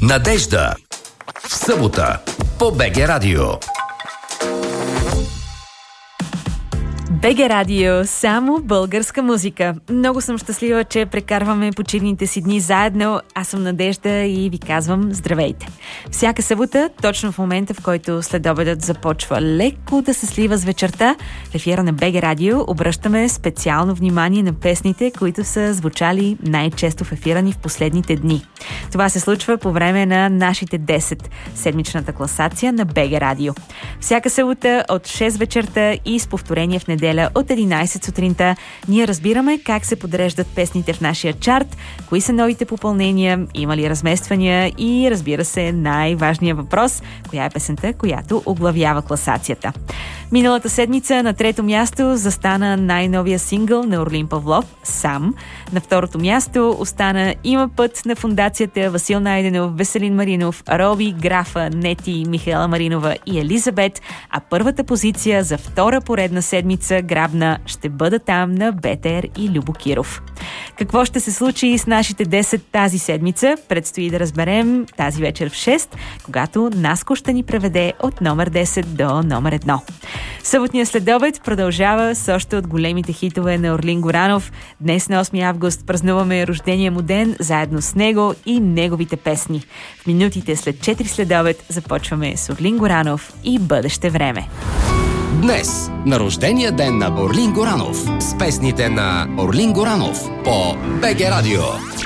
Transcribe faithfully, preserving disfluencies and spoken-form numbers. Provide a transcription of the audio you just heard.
Надежда в събота по БГ Радио. БГ Радио, само българска музика. Много съм щастлива, че прекарваме почивните си дни заедно. Аз съм Надежда и ви казвам здравейте. Всяка събота, точно в момента, в който следобедът започва леко да се слива с вечерта, в ефира на БГ Радио обръщаме специално внимание на песните, които са звучали най-често в ефира ни в последните дни. Това се случва по време на нашите десет, седмичната класация на БГ Радио. Всяка събота от шест вечерта и с повторение в неделя от единайсет сутринта ние разбираме как се подреждат песните в нашия чарт, кои са новите попълнения, има ли размествания и, разбира се, най-важният въпрос, коя е песента, която оглавява класацията. Миналата седмица на трето място застана най-новия сингъл на Орлин Павлов «Сам». На второто място остана «Има път» на фондацията Васил Найденов, Веселин Маринов, Роби, Графа, Нети, Михаела Маринова и Елизабет, а първата позиция за втора поредна седмица грабна «Ще бъда там» на Бетер и Любо Киров. Какво ще се случи с нашите десет тази седмица? Предстои да разберем тази вечер в шест, когато Наско ще ни преведе от номер десет до номер едно. Съботният следобед продължава с още от големите хитове на Орлин Горанов. Днес на осми август празнуваме рождения му ден заедно с него и неговите песни. В минутите след четири следобед започваме с Орлин Горанов и Бъдеще време. Днес на рождения ден на Орлин Горанов с песните на Орлин Горанов по БГ Радио.